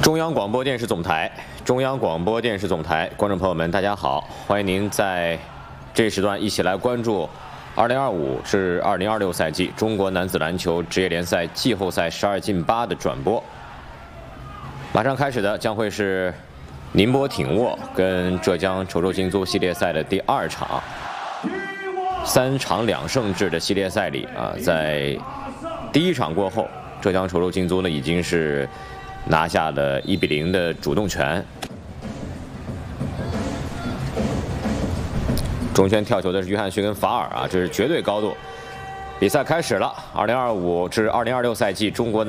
中央广播电视总台，观众朋友们，大家好，欢迎您在这时段一起来关注2025至2026赛季中国男子篮球职业联赛季后赛12进8的转播。马上开始的将会是宁波挺沃跟浙江稠州京租系列赛的第2场，3场2胜制的系列赛里在第1场过后，浙江稠州京租呢已经是拿下了1比0的主动权。中圈跳球的是约翰逊跟法尔这是绝对高度。比赛开始了，2025至2026赛季中国